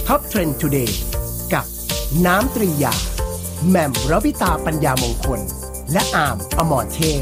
Top Trend Today กับน้ำตรียาแหม่มรวิตาปัญญามงคลและอาร์มอมรเทพ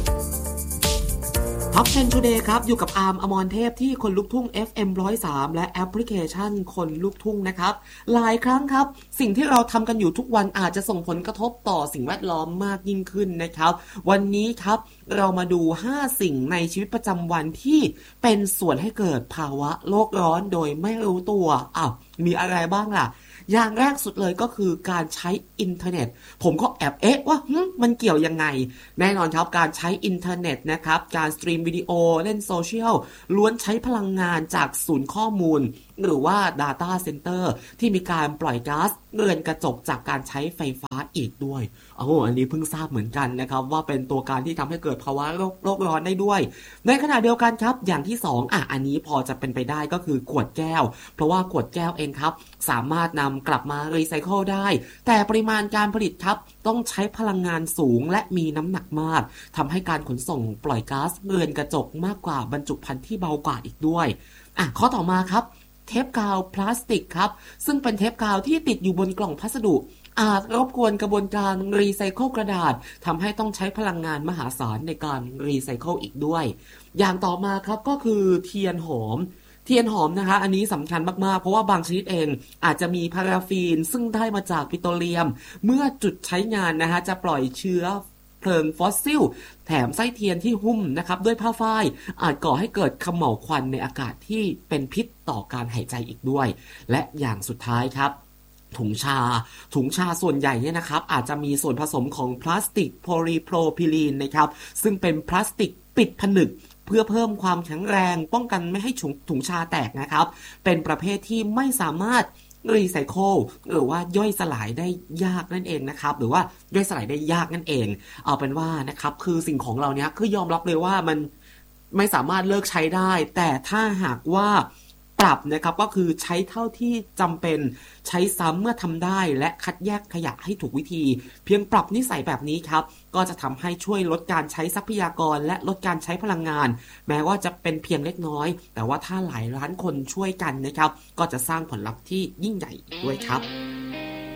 Top Trend Today ครับอยู่กับอาร์มอมรเทพที่คนลุกทุ่ง FM 103 และแอปพลิเคชันคนลุกทุ่งนะครับหลายครั้งครับสิ่งที่เราทำกันอยู่ทุกวันอาจจะส่งผลกระทบต่อสิ่งแวดล้อมมากยิ่งขึ้นนะครับวันนี้ครับเรามาดู5สิ่งในชีวิตประจำวันที่เป็นส่วนให้เกิดภาวะโลกร้อนโดยไม่รู้ตัวมีอะไรบ้างล่ะอย่างแรกสุดเลยก็คือการใช้อินเทอร์เน็ตผมก็แอบว่ามันเกี่ยวยังไงแน่นอนครับการใช้อินเทอร์เน็ตนะครับการสตรีมวิดีโอเล่นโซเชียลล้วนใช้พลังงานจากศูนย์ข้อมูลหรือว่า Data Center ที่มีการปล่อยก๊าซเรือนกระจกจากการใช้ไฟฟ้าอีกด้วยอันนี้เพิ่งทราบเหมือนกันนะครับว่าเป็นตัวการที่ทำให้เกิดภาวะโลกร้อนได้ด้วยในขณะเดียวกันครับอย่างที่2อันนี้พอจะเป็นไปได้ก็คือขวดแก้วเพราะว่าขวดแก้วเองครับสามารถนำกลับมารีไซเคิลได้แต่ปริมาณการผลิตครับต้องใช้พลังงานสูงและมีน้ำหนักมากทำให้การขนส่งปล่อยก๊าซเรือนกระจกมากกว่าบรรจุภัณฑ์ที่เบากว่าอีกด้วยข้อต่อมาครับเทปกาวพลาสติกครับซึ่งเป็นเทปกาวที่ติดอยู่บนกล่องพัสดุอาจรบกวนกระบวนการรีไซเคิลกระดาษทำให้ต้องใช้พลังงานมหาศาลในการรีไซเคิลอีกด้วยอย่างต่อมาครับก็คือเทียนหอมนะคะอันนี้สำคัญมากๆเพราะว่าบางชนิดเองอาจจะมีพาราฟีนซึ่งได้มาจากปิโตรเลียมเมื่อจุดใช้งานนะคะจะปล่อยเชื้อเพลิงฟอสซิลแถมไส้เทียนที่หุ้มนะครับด้วยผ้าฝ้ายอาจก่อให้เกิดเขม่าวควันในอากาศที่เป็นพิษต่อการหายใจอีกด้วยและอย่างสุดท้ายครับถุงชาส่วนใหญ่เนี่ยนะครับอาจจะมีส่วนผสมของพลาสติกโพลีโพรพิลีนนะครับซึ่งเป็นพลาสติกปิดผนึกเพื่อเพิ่มความแข็งแรงป้องกันไม่ให้ถุงชาแตกนะครับเป็นประเภทที่ไม่สามารถรีไซเคิลหรือว่าย่อยสลายได้ยากนั่นเองนะครับหรือว่าย่อยสลายได้ยากนั่นเองเอาเป็นว่านะครับคือสิ่งของเราเนี้ยคือยอมรับเลยว่ามันไม่สามารถเลิกใช้ได้แต่ถ้าหากว่าปรับนะครับก็คือใช้เท่าที่จำเป็นใช้ซ้ำเมื่อทำได้และคัดแยกขยะให้ถูกวิธีเพียงปรับนิสัยแบบนี้ครับก็จะทำให้ช่วยลดการใช้ทรัพยากรและลดการใช้พลังงานแม้ว่าจะเป็นเพียงเล็กน้อยแต่ว่าถ้าหลายล้านคนช่วยกันนะครับก็จะสร้างผลลัพธ์ที่ยิ่งใหญ่ด้วยครับ